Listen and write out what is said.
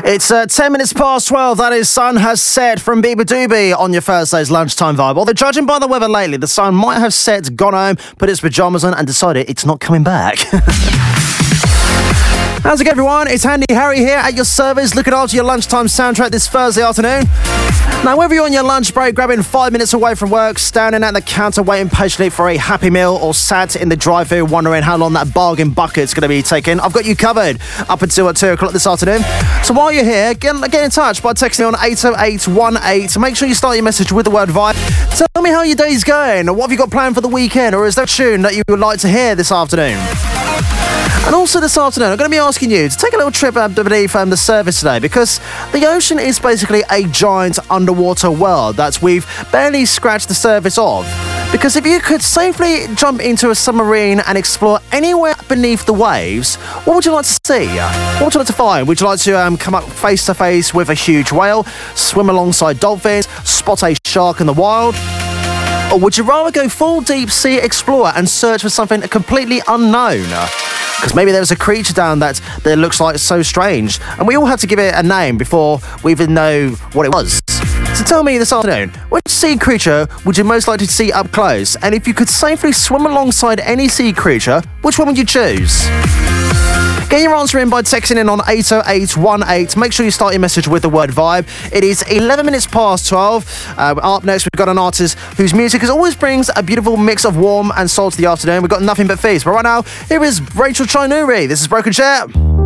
It's 10 minutes past 12. That is Sun Has Set from Bieber Doobie on your Thursday's lunchtime vibe. Although judging by the weather lately, the sun might have set, gone home, put its pyjamas on and decided it's not coming back. How's it going, everyone? It's Andy Harry here at your service, looking after your lunchtime soundtrack this Thursday afternoon. Now, whether you're on your lunch break, grabbing 5 minutes away from work, standing at the counter waiting patiently for a happy meal, or sat in the drive-thru wondering how long that bargain bucket's going to be taking, I've got you covered up until 2 o'clock this afternoon. So while you're here, get in touch by texting me on 80818. Make sure you start your message with the word vibe. Tell me how your day's going, or what have you got planned for the weekend, or is there a tune that you would like to hear this afternoon? And also this afternoon, I'm going to be asking you to take a little trip beneath the surface today, because the ocean is basically a giant underwater world that we've barely scratched the surface of. Because if you could safely jump into a submarine and explore anywhere beneath the waves, what would you like to see? What would you like to find? Would you like to come up face to face with a huge whale, swim alongside dolphins, spot a shark in the wild? Or would you rather go full deep sea explorer and search for something completely unknown? Because maybe there's a creature down that looks like so strange, and we all have to give it a name before we even know what it was. So tell me this afternoon, which sea creature would you most likely to see up close? And if you could safely swim alongside any sea creature, which one would you choose? Get your answer in by texting in on 80818. Make sure you start your message with the word vibe. It is 11 minutes past 12. Up next, we've got an artist whose music always brings a beautiful mix of warm and soul to the afternoon. We've got nothing but feast. But right now, here is Rachel Chainuri. This is Broken Chair.